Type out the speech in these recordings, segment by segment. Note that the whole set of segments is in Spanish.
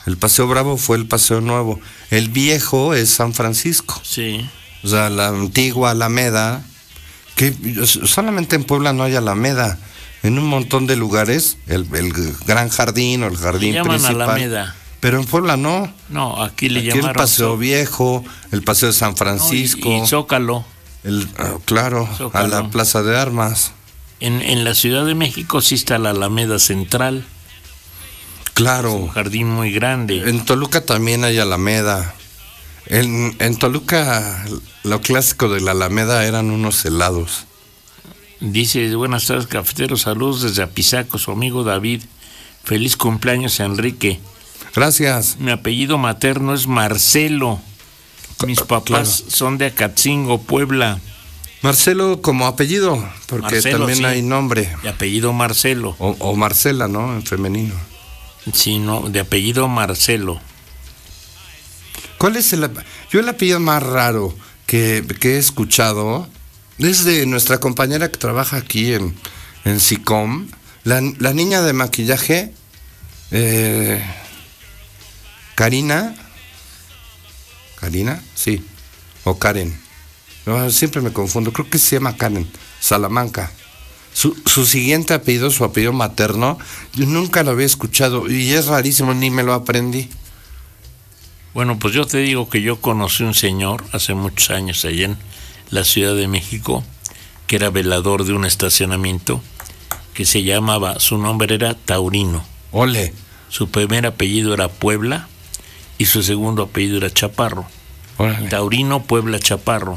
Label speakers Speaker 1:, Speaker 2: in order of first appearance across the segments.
Speaker 1: El Paseo Bravo fue el Paseo Nuevo. El viejo es San Francisco.
Speaker 2: Sí.
Speaker 1: O sea, la antigua Alameda, que solamente en Puebla no hay Alameda. En un montón de lugares, el Gran Jardín o el Jardín
Speaker 2: le llaman
Speaker 1: principal.
Speaker 2: Alameda.
Speaker 1: Pero en Puebla no.
Speaker 2: No, aquí le
Speaker 1: Aquí
Speaker 2: llamaron
Speaker 1: el Paseo Viejo, el Paseo de San Francisco.
Speaker 2: Y Zócalo.
Speaker 1: Claro,
Speaker 2: Zócalo.
Speaker 1: a la Plaza de Armas.
Speaker 2: En la Ciudad de México sí está la Alameda Central.
Speaker 1: Claro.
Speaker 2: Es un jardín muy grande.
Speaker 1: En Toluca también hay Alameda. En Toluca lo clásico de la Alameda eran unos helados.
Speaker 2: Dice, buenas tardes, cafeteros, saludos desde Apizaco, su amigo David. Feliz cumpleaños, Enrique.
Speaker 1: Gracias.
Speaker 2: Mi apellido materno es Marcelo. Mis papás son de Acatzingo, Puebla.
Speaker 1: Marcelo como apellido, porque
Speaker 2: Marcelo,
Speaker 1: también
Speaker 2: sí.
Speaker 1: Hay nombre.
Speaker 2: De apellido Marcelo.
Speaker 1: O Marcela, ¿no? En femenino.
Speaker 2: Sí, no, de apellido Marcelo.
Speaker 1: ¿Cuál es el apellido más raro que he escuchado? Es de nuestra compañera que trabaja aquí en SICOM, la niña de maquillaje, Karina, sí, o Karen. No, siempre me confundo, creo que se llama Karen, Salamanca. Su siguiente apellido, su apellido materno, yo nunca lo había escuchado y es rarísimo, ni me lo aprendí.
Speaker 2: Bueno, pues yo te digo que yo conocí un señor hace muchos años allá en la Ciudad de México, que era velador de un estacionamiento, que se llamaba, su nombre era Taurino.
Speaker 1: Ole.
Speaker 2: Su primer apellido era Puebla y su segundo apellido era Chaparro.
Speaker 1: Órale.
Speaker 2: Taurino, Puebla, Chaparro.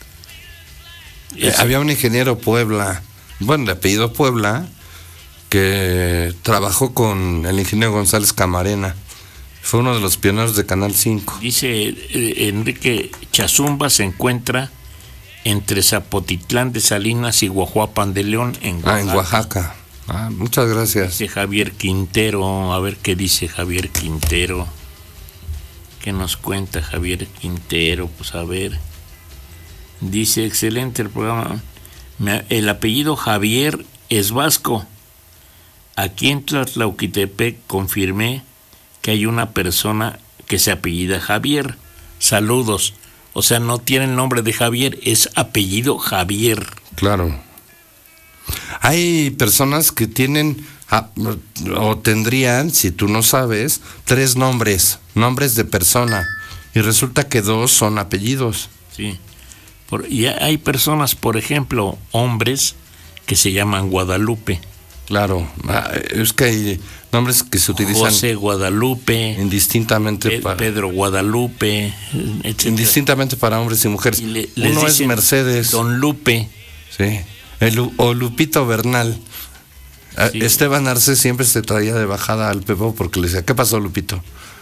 Speaker 1: Había un ingeniero Puebla, bueno, de apellido Puebla, que trabajó con el ingeniero González Camarena. Fue uno de los pioneros de Canal 5.
Speaker 2: Dice Enrique, Chazumba se encuentra entre Zapotitlán de Salinas y Guajuapan de León, en Oaxaca.
Speaker 1: En Oaxaca. Muchas gracias.
Speaker 2: Dice Javier Quintero, a ver qué dice Javier Quintero. ¿Qué nos cuenta Javier Quintero? Pues a ver. Dice, excelente el programa. El apellido Javier es vasco. Aquí en Tlatlauquitepec confirmé que hay una persona que se apellida Javier. Saludos. O sea, no tiene el nombre de Javier, es apellido Javier.
Speaker 1: Claro. Hay personas que tienen, o tendrían, si tú no sabes, 3 nombres de persona. Y resulta que 2 son apellidos.
Speaker 2: Sí. Y hay personas, por ejemplo, hombres que se llaman Guadalupe.
Speaker 1: Claro, es que hay nombres que se utilizan
Speaker 2: José Guadalupe,
Speaker 1: indistintamente
Speaker 2: Pedro Guadalupe, etc.
Speaker 1: Indistintamente para hombres y mujeres. Uno es Mercedes.
Speaker 2: Don Lupe.
Speaker 1: Sí. O Lupito Bernal. Sí. Esteban Arce siempre se traía de bajada al Pepo porque le decía, ¿qué pasó, Lupito?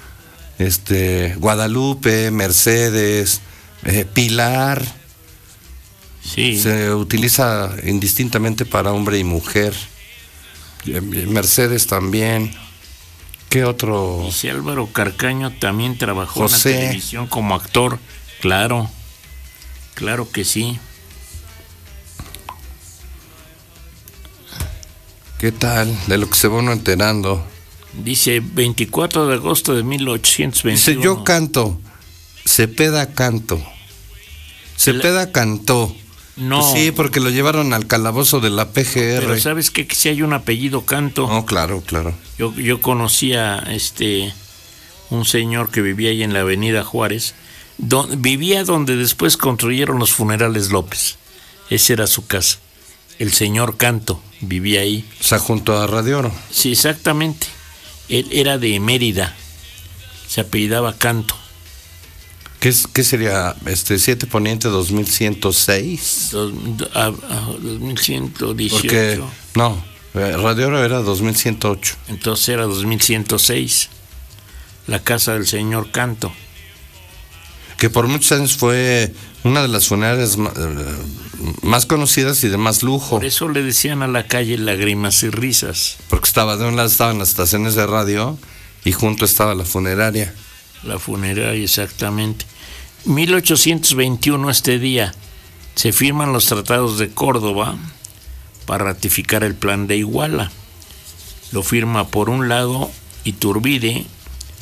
Speaker 1: Guadalupe, Mercedes, Pilar.
Speaker 2: Sí.
Speaker 1: Se utiliza indistintamente para hombre y mujer. Mercedes también. ¿Qué otro?
Speaker 2: Dice Álvaro Carcaño también trabajó
Speaker 1: José.
Speaker 2: en la televisión como actor. Claro, claro que sí.
Speaker 1: ¿Qué tal? De lo que se va uno enterando.
Speaker 2: Dice 24 de agosto de 1821.
Speaker 1: Dice, yo canto. Cepeda canto. Cepeda cantó.
Speaker 2: No.
Speaker 1: Pues sí, porque lo llevaron al calabozo de la PGR.
Speaker 2: Pero ¿sabes qué? Que si hay un apellido Canto.
Speaker 1: No, claro, claro.
Speaker 2: Yo conocía un señor que vivía ahí en la avenida Juárez. Vivía donde después construyeron los funerales López. Esa era su casa. El señor Canto vivía ahí.
Speaker 1: O sea, junto a Radio Oro.
Speaker 2: Sí, exactamente. Él era de Mérida. Se apellidaba Canto.
Speaker 1: ¿Qué sería? 7 Poniente 2106.
Speaker 2: 2118.
Speaker 1: Porque, no, Radio Oro era 2108.
Speaker 2: Entonces era 2106. La casa del señor Canto.
Speaker 1: Que por muchos años fue una de las funerarias más conocidas y de más lujo.
Speaker 2: Por eso le decían a la calle Lágrimas y Risas.
Speaker 1: Porque de un lado estaban las estaciones de radio y junto estaba la funeraria.
Speaker 2: La funeraria, exactamente. 1821, este día, se firman los tratados de Córdoba para ratificar el plan de Iguala. Lo firma por un lado Iturbide